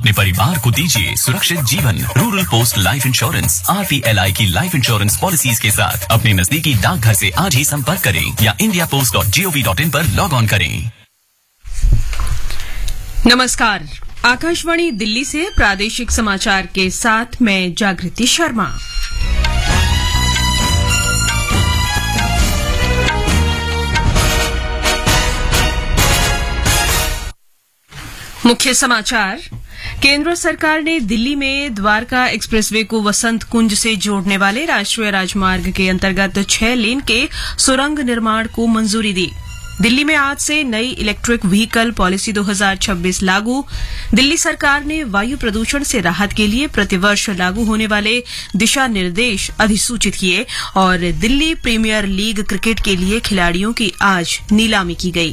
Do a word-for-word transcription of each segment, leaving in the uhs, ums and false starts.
अपने परिवार को दीजिए सुरक्षित जीवन। Rural post life insurance R P L I की लाइफ इंश्योरेंस पॉलिसीज के साथ अपने नजदीकी डाकघर से आज ही संपर्क करें या India post dot G O V dot in पर लॉग ऑन करें। नमस्कार, आकाशवाणी दिल्ली से प्रादेशिक समाचार के साथ मैं जागृति शर्मा। मुख्य समाचार। केंद्र सरकार ने दिल्ली में द्वारका एक्सप्रेसवे को वसंत कुंज से जोड़ने वाले राष्ट्रीय राजमार्ग के अंतर्गत छह लेन के सुरंग निर्माण को मंजूरी दी। दिल्ली में आज से नई इलेक्ट्रिक व्हीकल पॉलिसी दो हज़ार छब्बीस लागू। दिल्ली सरकार ने वायु प्रदूषण से राहत के लिए प्रतिवर्ष लागू होने वाले दिशा निर्देश अधिसूचित किए और दिल्ली प्रीमियर लीग क्रिकेट के लिए खिलाड़ियों की आज नीलामी की गई।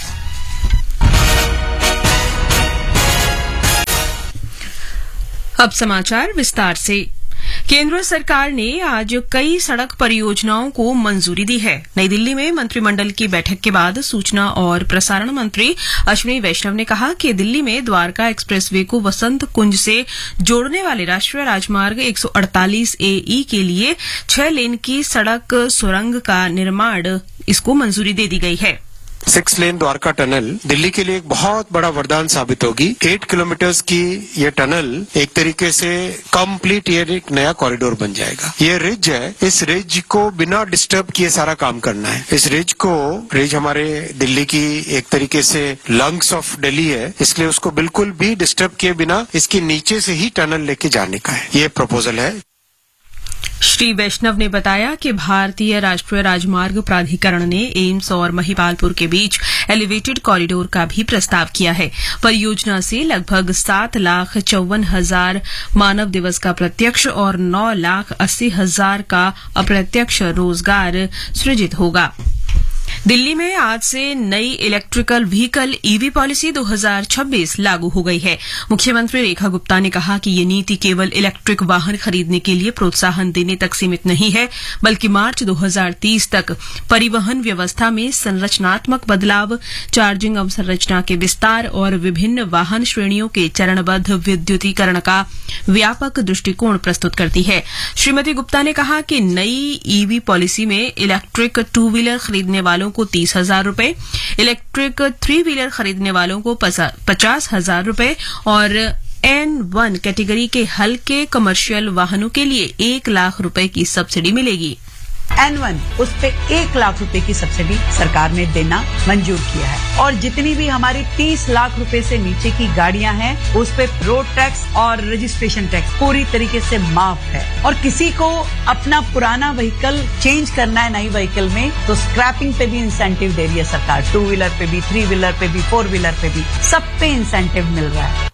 अब समाचार विस्तार से। केंद्र सरकार ने आज कई सड़क परियोजनाओं को मंजूरी दी है। नई दिल्ली में मंत्रिमंडल की बैठक के बाद सूचना और प्रसारण मंत्री अश्विनी वैष्णव ने कहा कि दिल्ली में द्वारका एक्सप्रेसवे को वसंत कुंज से जोड़ने वाले राष्ट्रीय राजमार्ग एक सौ अड़तालीस ए ई के लिए छह लेन की सड़क सुरंग का निर्माण इसको मंजूरी दे दी गई है। Six lane Dwarka tunnel Delhi के लिए एक बहुत बड़ा वरदान साबित होगी। एट किलोमीटर की ये टनल एक तरीके से कंप्लीट ये एक नया कॉरिडोर बन जाएगा। ये रिज है, इस रिज को बिना डिस्टर्ब किए सारा काम करना है। इस रिज को रिज हमारे दिल्ली की एक तरीके से लंग्स ऑफ दिल्ली है, इसलिए उसको बिल्कुल भी डिस्टर्ब किए बिना इसके नीचे से ही टनल लेके जाने का है। ये प्रपोजल है। श्री वैष्णव ने बताया कि भारतीय राष्ट्रीय राजमार्ग प्राधिकरण ने एम्स और महिपालपुर के बीच एलिवेटेड कॉरिडोर का भी प्रस्ताव किया है। परियोजना से लगभग सात लाख चौवन हजार मानव दिवस का प्रत्यक्ष और नौ लाख अस्सी हजार का अप्रत्यक्ष रोजगार सृजित होगा। दिल्ली में आज से नई इलेक्ट्रिकल व्हीकल ईवी पॉलिसी दो हज़ार छब्बीस लागू हो गई है। मुख्यमंत्री रेखा गुप्ता ने कहा कि ये नीति केवल इलेक्ट्रिक वाहन खरीदने के लिए प्रोत्साहन देने तक सीमित नहीं है, बल्कि मार्च दो हज़ार तीस तक परिवहन व्यवस्था में संरचनात्मक बदलाव, चार्जिंग अवसंरचना के विस्तार और विभिन्न वाहन श्रेणियों के चरणबद्ध विद्युतीकरण का व्यापक दृष्टिकोण प्रस्तुत करती है। श्रीमती गुप्ता ने कहा कि नई ईवी पॉलिसी में इलेक्ट्रिक टू व्हीलर खरीदने वालों को तीस हजार रूपये, इलेक्ट्रिक थ्री व्हीलर खरीदने वालों को पचास हजार रूपये और एन वन कैटेगरी के हल्के कमर्शियल वाहनों के लिए एक लाख रूपये की सब्सिडी मिलेगी। एन वन उस पे एक लाख रुपए की सब्सिडी सरकार ने देना मंजूर किया है और जितनी भी हमारी तीस लाख रुपए से नीचे की गाड़ियां हैं उस पे रोड टैक्स और रजिस्ट्रेशन टैक्स पूरी तरीके से माफ है। और किसी को अपना पुराना व्हीकल चेंज करना है नई व्हीकल में तो स्क्रैपिंग पे भी इंसेंटिव दे रही है सरकार। टू व्हीलर पे भी, थ्री व्हीलर पे भी, फोर व्हीलर पे भी, सब पे इंसेंटिव मिल रहा है।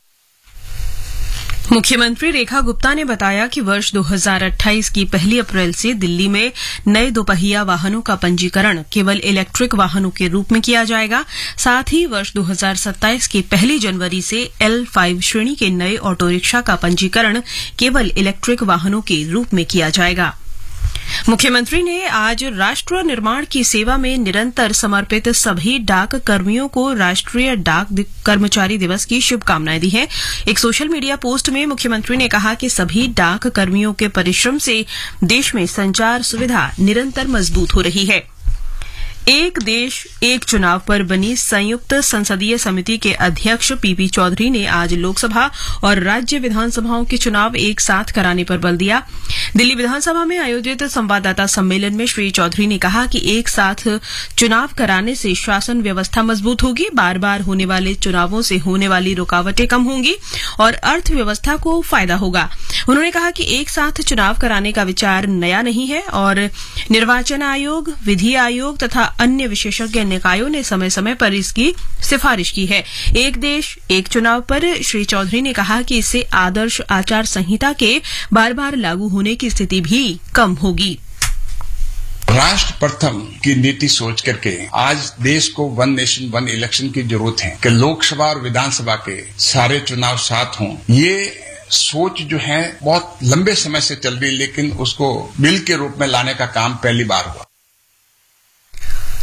मुख्यमंत्री रेखा गुप्ता ने बताया कि वर्ष दो हज़ार अट्ठाईस की पहली अप्रैल से दिल्ली में नए दोपहिया वाहनों का पंजीकरण केवल इलेक्ट्रिक वाहनों के रूप में किया जाएगा। साथ ही वर्ष दो हज़ार सत्ताईस की पहली जनवरी से एल फाइव श्रेणी के नए ऑटो रिक्शा का पंजीकरण केवल इलेक्ट्रिक वाहनों के रूप में किया जाएगा। मुख्यमंत्री ने आज राष्ट्र निर्माण की सेवा में निरंतर समर्पित सभी डाक कर्मियों को राष्ट्रीय डाक कर्मचारी दिवस की शुभकामनाएं दी हैं। एक सोशल मीडिया पोस्ट में मुख्यमंत्री ने कहा कि सभी डाक कर्मियों के परिश्रम से देश में संचार सुविधा निरंतर मजबूत हो रही है। एक देश एक चुनाव पर बनी संयुक्त संसदीय समिति के अध्यक्ष पीपी चौधरी ने आज लोकसभा और राज्य विधानसभाओं के चुनाव एक साथ कराने पर बल दिया। दिल्ली विधानसभा में आयोजित संवाददाता सम्मेलन में श्री चौधरी ने कहा कि एक साथ चुनाव कराने से शासन व्यवस्था मजबूत होगी, बार बार होने वाले चुनावों से होने वाली रुकावटें कम होंगी और अर्थव्यवस्था को फायदा होगा। उन्होंने कहा कि एक साथ चुनाव कराने का विचार नया नहीं है और निर्वाचन आयोग, विधि आयोग तथा अन्य विशेषज्ञ निकायों ने समय समय पर इसकी सिफारिश की है। एक देश एक चुनाव पर श्री चौधरी ने कहा कि इससे आदर्श आचार संहिता के बार बार लागू होने की स्थिति भी कम होगी। राष्ट्र प्रथम की नीति सोच करके आज देश को वन नेशन वन इलेक्शन की जरूरत है कि लोकसभा और विधानसभा के सारे चुनाव साथ हों। ये सोच जो है बहुत लंबे समय से चल रही, लेकिन उसको बिल के रूप में लाने का काम पहली बार हुआ।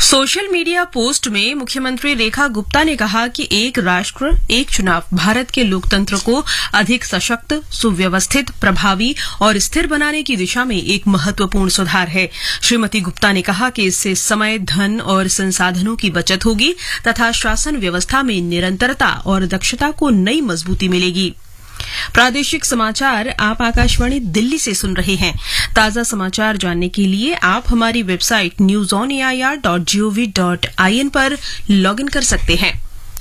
सोशल मीडिया पोस्ट में मुख्यमंत्री रेखा गुप्ता ने कहा कि एक राष्ट्र एक चुनाव भारत के लोकतंत्र को अधिक सशक्त, सुव्यवस्थित, प्रभावी और स्थिर बनाने की दिशा में एक महत्वपूर्ण सुधार है। श्रीमती गुप्ता ने कहा कि इससे समय, धन और संसाधनों की बचत होगी तथा शासन व्यवस्था में निरंतरता और दक्षता को नई मजबूती मिलेगी। प्रादेशिक समाचार आप आकाशवाणी दिल्ली से सुन रहे हैं। ताजा समाचार जानने के लिए आप हमारी website news on A I R dot G O V dot I N पर लॉग इन कर सकते हैं।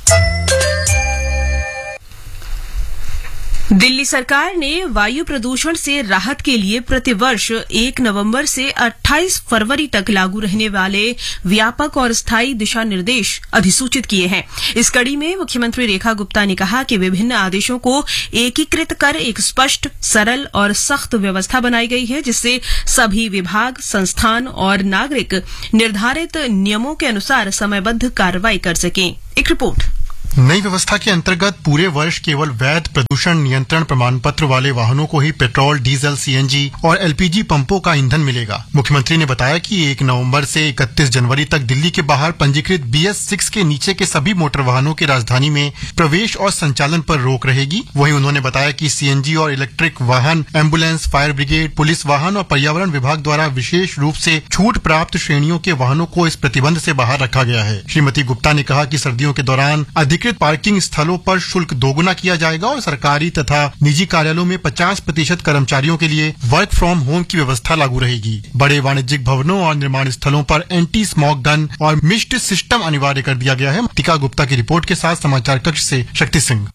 दिल्ली सरकार ने वायु प्रदूषण से राहत के लिए प्रतिवर्ष एक नवंबर से अट्ठाईस फरवरी तक लागू रहने वाले व्यापक और स्थायी दिशा निर्देश अधिसूचित किए हैं। इस कड़ी में मुख्यमंत्री रेखा गुप्ता ने कहा कि विभिन्न आदेशों को एकीकृत कर एक स्पष्ट, सरल और सख्त व्यवस्था बनाई गई है, जिससे सभी विभाग, संस्थान और नागरिक निर्धारित नियमों के अनुसार समयबद्ध कार्रवाई कर सकें। एक रिपोर्ट। नई व्यवस्था के अंतर्गत पूरे वर्ष केवल वैध प्रदूषण नियंत्रण प्रमाण पत्र वाले वाहनों को ही petrol, diesel, C N G और एल पी जी पंपों का ईंधन मिलेगा। मुख्यमंत्री ने बताया कि एक नवंबर से इकतीस जनवरी तक दिल्ली के बाहर पंजीकृत बी एस सिक्स के नीचे के सभी मोटर वाहनों के राजधानी में प्रवेश और संचालन पर रोक रहेगी। वहीं उन्होंने बताया कि सी एन जी और इलेक्ट्रिक वाहन, एम्बुलेंस, फायर ब्रिगेड, पुलिस वाहन और पर्यावरण विभाग द्वारा विशेष रूप से छूट प्राप्त श्रेणियों के वाहनों को इस प्रतिबंध से बाहर रखा गया है। श्रीमती गुप्ता ने कहा कि सर्दियों के दौरान अधिकृत पार्किंग स्थलों पर शुल्क दोगुना किया जाएगा और सरकारी तथा निजी कार्यालयों में पचास प्रतिशत कर्मचारियों के लिए वर्क फ्रॉम होम की व्यवस्था लागू रहेगी। बड़े वाणिज्यिक भवनों और निर्माण स्थलों पर एंटी स्मॉग गन और मिस्ट सिस्टम अनिवार्य कर दिया गया है। टीका गुप्ता की रिपोर्ट के साथ समाचार कक्ष से शक्ति सिंह।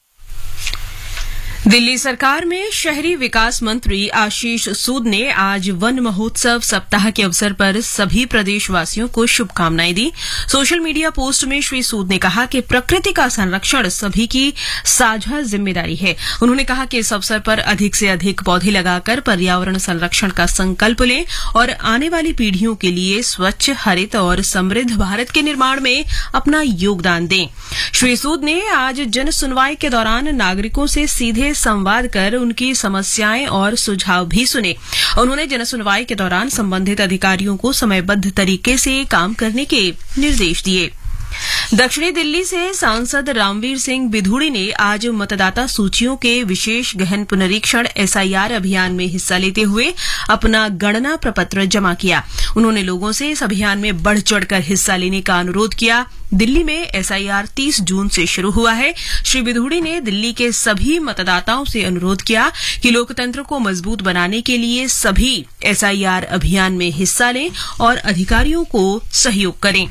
दिल्ली सरकार में शहरी विकास मंत्री आशीष सूद ने आज वन महोत्सव सप्ताह के अवसर पर सभी प्रदेशवासियों को शुभकामनाएं दी। सोशल मीडिया पोस्ट में श्री सूद ने कहा कि प्रकृति का संरक्षण सभी की साझा जिम्मेदारी है। उन्होंने कहा कि इस अवसर पर अधिक से अधिक पौधे लगाकर पर्यावरण संरक्षण का संकल्प लें और आने वाली पीढ़ियों के लिए स्वच्छ, हरित और समृद्ध भारत के निर्माण में अपना योगदान दें। श्री सूद ने आज जन सुनवाई के दौरान नागरिकों से सीधे संवाद कर उनकी समस्याएं और सुझाव भी सुने। उन्होंने जन सुनवाई के दौरान संबंधित अधिकारियों को समयबद्ध तरीके से काम करने के निर्देश दिए। दक्षिणी दिल्ली से सांसद रामवीर सिंह बिधूड़ी ने आज मतदाता सूचियों के विशेष गहन पुनरीक्षण एस आई आर अभियान में हिस्सा लेते हुए अपना गणना प्रपत्र जमा किया। उन्होंने लोगों से इस अभियान में बढ़ चढ़कर हिस्सा लेने का अनुरोध किया। दिल्ली में एस आई आर तीस जून से शुरू हुआ है। श्री बिधूड़ी ने दिल्ली के सभी मतदाताओं से अनुरोध किया कि लोकतंत्र को मजबूत बनाने के लिए सभी एस आई आर अभियान में हिस्सा लें और अधिकारियों को सहयोग करें।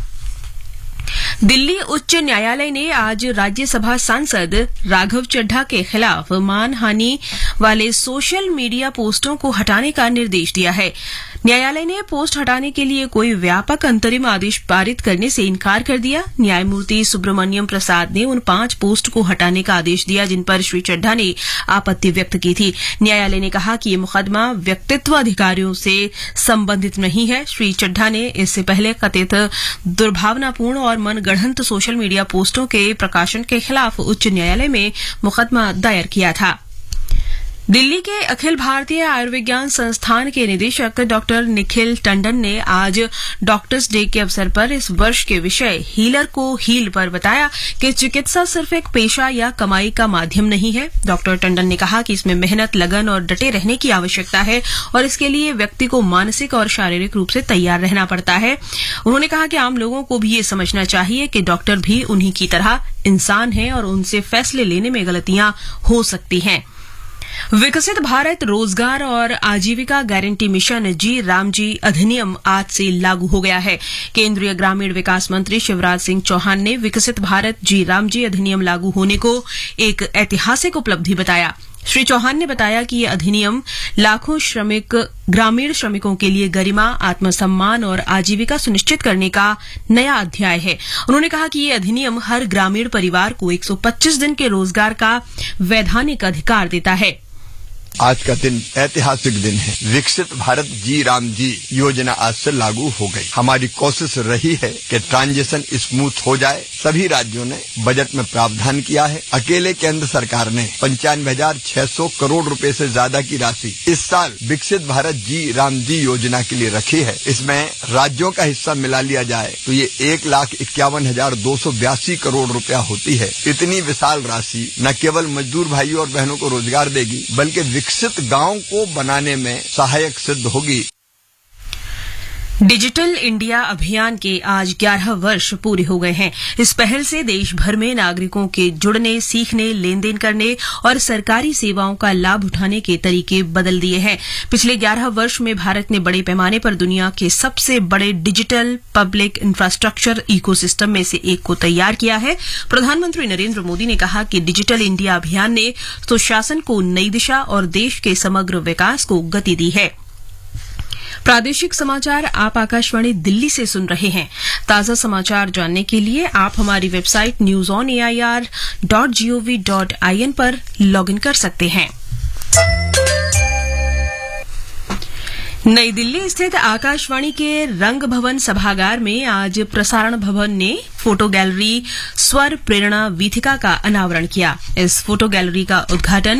दिल्ली उच्च न्यायालय ने आज राज्यसभा सांसद राघव चड्ढा के खिलाफ मानहानि वाले सोशल मीडिया पोस्टों को हटाने का निर्देश दिया है। न्यायालय ने पोस्ट हटाने के लिए कोई व्यापक अंतरिम आदेश पारित करने से इनकार कर दिया। न्यायमूर्ति सुब्रमण्यम प्रसाद ने उन पांच पोस्ट को हटाने का आदेश दिया जिन पर श्री चड्ढा ने आपत्ति व्यक्त की थी। न्यायालय ने कहा कि ये मुकदमा व्यक्तित्व अधिकारियों से संबंधित नहीं है। श्री चड्ढा ने इससे पहले कथित दुर्भावनापूर्ण और मनगढ़ंत सोशल मीडिया पोस्टों के प्रकाशन के खिलाफ उच्च न्यायालय में मुकदमा दायर किया था। दिल्ली के अखिल भारतीय आयुर्विज्ञान संस्थान के निदेशक डॉक्टर निखिल टंडन ने आज डॉक्टर्स डे के अवसर पर इस वर्ष के विषय हीलर को हील पर बताया कि चिकित्सा सिर्फ एक पेशा या कमाई का माध्यम नहीं है। डॉक्टर टंडन ने कहा कि इसमें मेहनत, लगन और डटे रहने की आवश्यकता है और इसके लिए व्यक्ति को मानसिक और शारीरिक रूप से तैयार रहना पड़ता है। उन्होंने कहा कि आम लोगों को भी ये समझना चाहिए कि डॉक्टर भी उन्हीं की तरह इंसान हैं और उनसे फैसले लेने में गलतियां हो सकती हैं। विकसित भारत रोजगार और आजीविका गारंटी मिशन जी रामजी अधिनियम आज से लागू हो गया है। केंद्रीय ग्रामीण विकास मंत्री शिवराज सिंह चौहान ने विकसित भारत जी रामजी अधिनियम लागू होने को एक ऐतिहासिक उपलब्धि बताया। श्री चौहान ने बताया कि ये अधिनियम लाखों श्रमिक ग्रामीण श्रमिकों के लिए गरिमा, आत्मसम्मान और आजीविका सुनिश्चित करने का नया अध्याय है। उन्होंने कहा कि ये अधिनियम हर ग्रामीण परिवार को एक सौ पच्चीस दिन के रोजगार का वैधानिक अधिकार देता है। आज का दिन ऐतिहासिक दिन है। विकसित भारत जी राम जी योजना आज से लागू हो गई। हमारी कोशिश रही है कि ट्रांजिशन स्मूथ हो जाए। सभी राज्यों ने बजट में प्रावधान किया है। अकेले केंद्र सरकार ने पंचानवे हजार छह सौ करोड़ रुपए से ज्यादा की राशि इस साल विकसित भारत जी राम जी योजना के लिए रखी है। इसमें राज्यों का हिस्सा मिला लिया जाए तो ये एक लाख इक्यावन हजार दो सौ बयासी करोड़ रुपया होती है। इतनी विशाल राशि न केवल मजदूर भाइयों और बहनों को रोजगार देगी बल्कि विकसित गांव को बनाने में सहायक सिद्ध होगी। डिजिटल इंडिया अभियान के आज ग्यारह वर्ष पूरे हो गए हैं। इस पहल से देश भर में नागरिकों के जुड़ने, सीखने, लेन देन करने और सरकारी सेवाओं का लाभ उठाने के तरीके बदल दिए हैं। पिछले ग्यारह वर्ष में भारत ने बड़े पैमाने पर दुनिया के सबसे बड़े डिजिटल पब्लिक इंफ्रास्ट्रक्चर इकोसिस्टम में से एक को तैयार किया है। प्रधानमंत्री नरेंद्र मोदी ने कहा कि डिजिटल इंडिया अभियान ने सुशासन को नई दिशा और देश के समग्र विकास को गति दी है। प्रादेशिक समाचार आप आकाशवाणी दिल्ली से सुन रहे हैं। ताजा समाचार जानने के लिए आप हमारी website news on A I R dot gov dot I N पर लॉगिन कर सकते हैं। नई दिल्ली स्थित आकाशवाणी के रंग भवन सभागार में आज प्रसारण भवन ने फोटो गैलरी स्वर प्रेरणा वीथिका का अनावरण किया। इस फोटो गैलरी का उद्घाटन